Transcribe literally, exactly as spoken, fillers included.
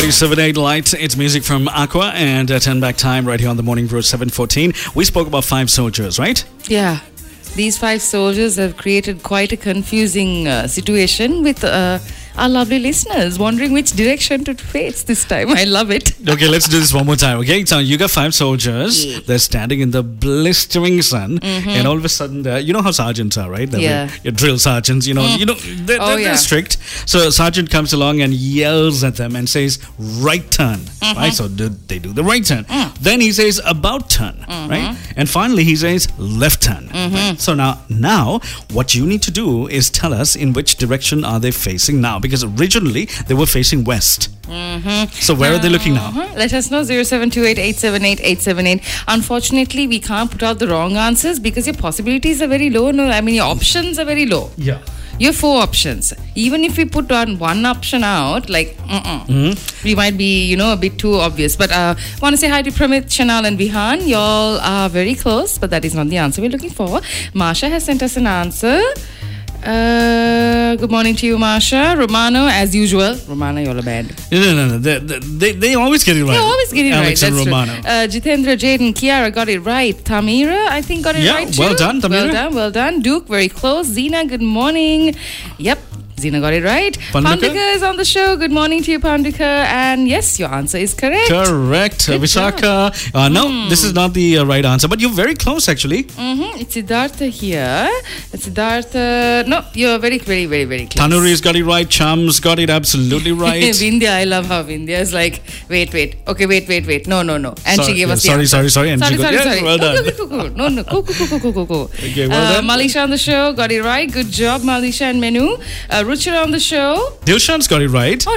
ninety-seven point eight Light. It's music from Aqua and uh, Turn Back Time right here on the Morning Brew seven fourteen. We spoke about five soldiers, right? Yeah. These five soldiers have created quite a confusing uh, situation with uh, our lovely listeners wondering which direction to face this time. I love it. Okay, let's do this one more time, okay? So you got five soldiers. Yeah. They're standing in the blistering sun. Mm-hmm. And all of a sudden, uh, you know how sergeants are, right? They're Yeah. very- your drill sergeants, you know, Mm. you know they're, Oh, they're, yeah. they're strict. So a sergeant comes along and yells at them and says, right turn, Mm-hmm. right? So do, they do the right turn. Mm. Then he says, about turn, Mm-hmm. right? And finally, he says, left turn. Right? So now, now, what you need to do is tell us in which direction are they facing now? Because originally, they were facing west. Mm-hmm. So where are they looking now? Uh-huh. Let us know zero seven two eight, eight seven eight, eight seven eight. Unfortunately, we can't put out the wrong answers because your possibilities are very low. No, I mean your options are very low. Yeah. You have four options. Even if we put on one option out, like mm-mm, Mm-hmm. we might be, you know, a bit too obvious. But uh, want to say hi to Pramit, Chanal, and Vihan. Y'all are very close, but that is not the answer we're looking for. Marsha has sent us an answer. Uh, good morning to you, Marsha. Romano, as usual. Romano, you're a bad. No, no, no, no. They, they, they always get it right. They always get it Alex right. and That's Romano. true. Uh, Jitendra, Jaden, Kiara got it right. Tamira, I think, got it Yeah, right too. well done, Tamira. Well done, well done. Duke, very close. Zina, good morning. Yep. Zina got it right. Pandika? Pandika is on the show. Good morning to you, Pandika. And yes, your answer is correct. Correct. Good Vishaka. Uh, no, Hmm. this is not the uh, right answer, but you're very close actually. Mm-hmm. It's Siddhartha here. It's Siddhartha. No, you're very, very, very, very close. Tanuri's got it right. Chums got it absolutely right. Vindhya, I love how Vindhya is like, wait, wait. Okay, wait, wait, wait. No, no, no. And Sorry, she gave yeah, us the sorry, answer. sorry, sorry. And sorry, she got- sorry, yeah, sorry. well Cool, done. cool, cool, cool. No, no. Cool, cool, cool, cool, cool, cool. Okay, well uh, done. Malisha on the show. Got it right. Good job, Malisha and Menu. Uh, Ruchira on the show. Dilshan's got it right. Oh,